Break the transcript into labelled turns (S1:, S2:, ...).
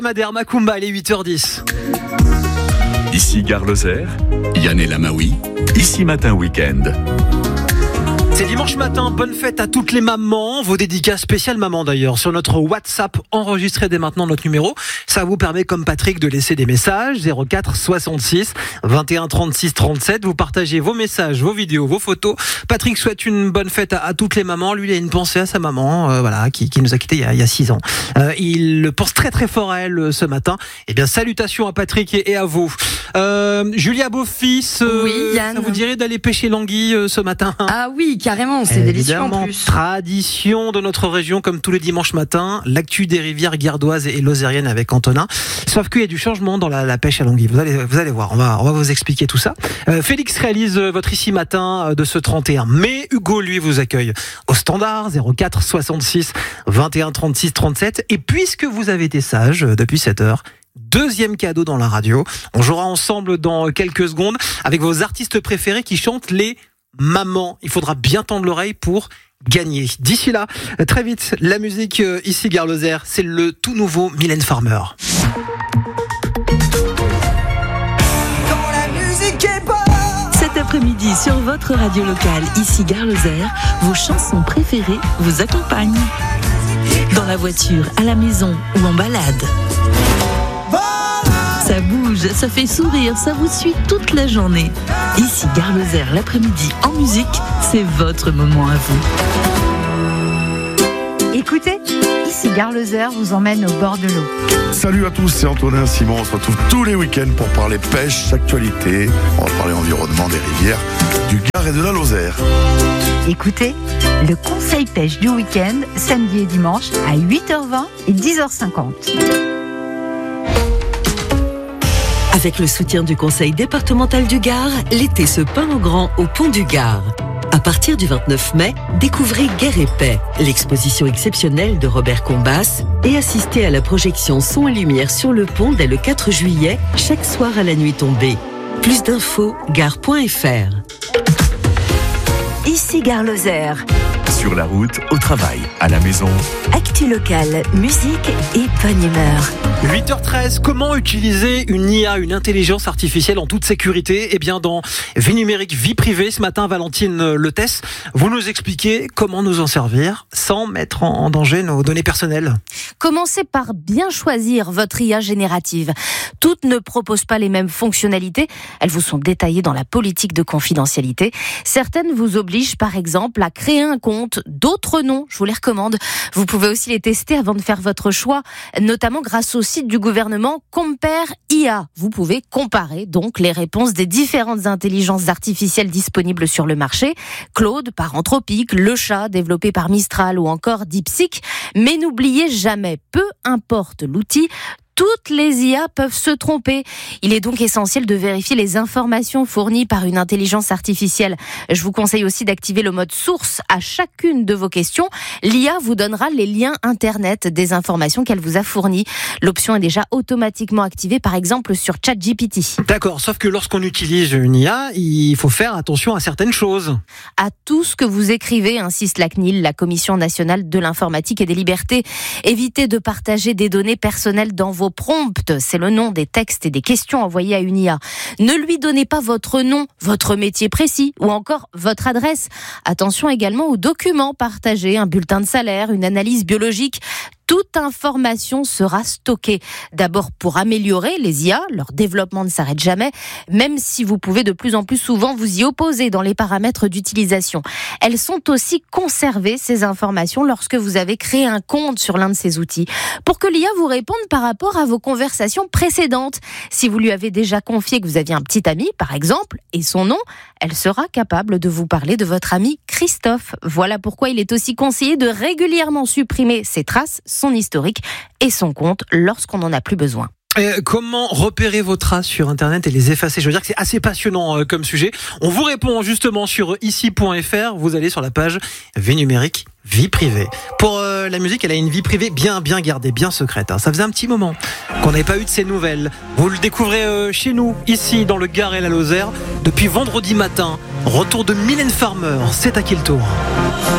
S1: Madère Macumba, il est 8h10.
S2: Ici Gare Lozère, Yann Lamaoui, Ici Matin Week-end.
S1: C'est dimanche matin, bonne fête à toutes les mamans, vos dédicaces spéciales mamans d'ailleurs, sur notre WhatsApp, enregistrez dès maintenant notre numéro. Ça vous permet, comme Patrick, de laisser des messages, 04 66 21 36 37. Vous partagez vos messages, vos vidéos, vos photos. Patrick souhaite une bonne fête à toutes les mamans. Lui, il a une pensée à sa maman, qui nous a quittés il y a 6 ans. Il le pense très très fort à elle ce matin. Eh bien, salutations à Patrick et à vous. Julia Beaufils,
S3: oui, Yann.
S1: Ça vous dirait d'aller pêcher l'anguille ce matin?
S3: Ah oui, carrément, c'est délicieux en plus.
S1: Tradition de notre région, comme tous les dimanches matins, l'actu des rivières gardoises et lozériennes avec Antonin. Sauf qu'il y a du changement dans la pêche à l'anguille. Vous allez voir, on va vous expliquer tout ça. Félix réalise votre Ici Matin de ce 31 mai. Hugo, lui, vous accueille au standard 04 66 21 36 37. Et puisque vous avez été sage depuis 7 heures, deuxième cadeau dans la radio. On jouera ensemble dans quelques secondes avec vos artistes préférés qui chantent les mamans. Il faudra bien tendre l'oreille pour gagner. D'ici là, très vite, la musique ici Gare Lozère, c'est le tout nouveau Mylène Farmer.
S4: Cet après-midi sur votre radio locale, ici Gare Lozère, vos chansons préférées vous accompagnent. Dans la voiture, à la maison ou en balade. Ça bouge, ça fait sourire, ça vous suit toute la journée. Ici Gare Lozère, l'après-midi en musique, c'est votre moment à vous.
S5: Écoutez, ici Gare Lozère vous emmène au bord de l'eau.
S6: Salut à tous, c'est Antonin Simon. On se retrouve tous les week-ends pour parler pêche, actualité. On va parler environnement des rivières, du Gard et de la Lozère.
S5: Écoutez, le conseil pêche du week-end, samedi et dimanche à 8h20 et 10h50.
S4: Avec le soutien du Conseil départemental du Gard, l'été se peint en grand au Pont du Gard. À partir du 29 mai, découvrez Guerre et Paix, l'exposition exceptionnelle de Robert Combas, et assistez à la projection son et lumière sur le pont dès le 4 juillet, chaque soir à la nuit tombée. Plus d'infos, gare.fr.
S5: Ici Gare Lozère.
S2: Sur la route, au travail, à la maison.
S5: Actu locale, musique et bonne humeur.
S1: 8h13, comment utiliser une IA, une intelligence artificielle en toute sécurité? Eh bien, dans Vie numérique, vie privée, ce matin, Valentine Letès, vous nous expliquez comment nous en servir sans mettre en danger nos données personnelles.
S3: Commencez par bien choisir votre IA générative. Toutes ne proposent pas les mêmes fonctionnalités. Elles vous sont détaillées dans la politique de confidentialité. Certaines vous obligent, par exemple, à créer un compte. D'autres non, je vous les recommande. Vous pouvez aussi les tester avant de faire votre choix, notamment grâce au site du gouvernement Compare IA. Vous pouvez comparer donc les réponses des différentes intelligences artificielles disponibles sur le marché. Claude par Anthropic, Le Chat développé par Mistral ou encore DeepSeek. Mais n'oubliez jamais, peu importe l'outil, toutes les IA peuvent se tromper. Il est donc essentiel de vérifier les informations fournies par une intelligence artificielle. Je vous conseille aussi d'activer le mode source à chacune de vos questions. L'IA vous donnera les liens internet des informations qu'elle vous a fournies. L'option est déjà automatiquement activée, par exemple sur ChatGPT.
S1: D'accord, sauf que lorsqu'on utilise une IA, il faut faire attention à certaines choses.
S3: À tout ce que vous écrivez, insiste la CNIL, la Commission nationale de l'informatique et des libertés. Évitez de partager des données personnelles dans vos prompts, c'est le nom des textes et des questions envoyées à une IA. Ne lui donnez pas votre nom, votre métier précis ou encore votre adresse. Attention également aux documents partagés, un bulletin de salaire, une analyse biologique. Toute information sera stockée. D'abord pour améliorer les IA, leur développement ne s'arrête jamais, même si vous pouvez de plus en plus souvent vous y opposer dans les paramètres d'utilisation. Elles sont aussi conservées, ces informations, lorsque vous avez créé un compte sur l'un de ces outils, pour que l'IA vous réponde par rapport à vos conversations précédentes. Si vous lui avez déjà confié que vous aviez un petit ami, par exemple, et son nom, elle sera capable de vous parler de votre ami Christophe. Voilà pourquoi il est aussi conseillé de régulièrement supprimer ses traces, son historique et son compte lorsqu'on n'en a plus besoin.
S1: Comment repérer vos traces sur Internet et les effacer? Je veux dire que c'est assez passionnant comme sujet. On vous répond justement sur ici.fr. Vous allez sur la page Vie numérique, vie privée. Pour la musique, elle a une vie privée bien gardée, bien secrète. Ça faisait un petit moment qu'on n'avait pas eu de ces nouvelles. Vous le découvrez chez nous, ici dans le Gard et la Lozère, depuis vendredi matin. Retour de Mylène Farmer. C'est à qui le tour?